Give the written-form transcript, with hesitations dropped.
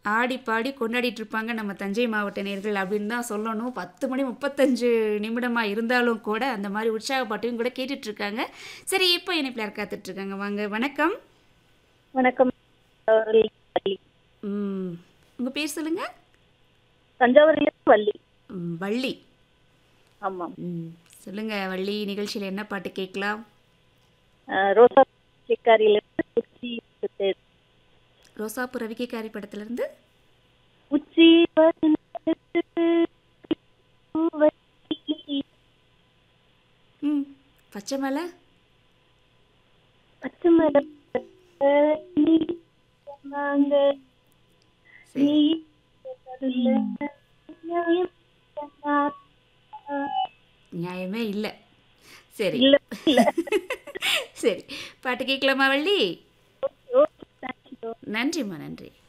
ஆடி பாடி கொண்டாடிட்டு இருப்பாங்க நம்ம தஞ்சை மாவட்ட நேர்கள் அப்படின்னு தான் சொல்லணும். 10:35 நிமிடமா இருந்தாலும் கூட அந்த மாதிரி உற்சாக பாட்டையும் கூட கேட்டுட்டு இருக்காங்க. சரி, இப்போ இணைப்பில் யார் காத்துட்டு இருக்காங்க? வாங்க, வணக்கம். வணக்கம். வள்ளி. உங்க பேர் சொல்லுங்க. தஞ்சாவூர்லேருந்து வள்ளி. வள்ளி. ஆமாம். சொல்லுங்க வள்ளி, நிகழ்ச்சியில் என்ன பாட்டு கேட்கலாம்? ரோசா சிக்காரியிலிருந்து உச்சி தேர். ரோசாப்பு ரவிக்கைக்காரி படத்திலிருந்து உச்சி பச்சை மலை. பச்சை மலை நியாயமே இல்லை. சரி இல்ல இல்ல. சரி, பாட்டு கேட்கலாமா வள்ளி? Okay, thank you. நன்றிம்மா, நன்றி.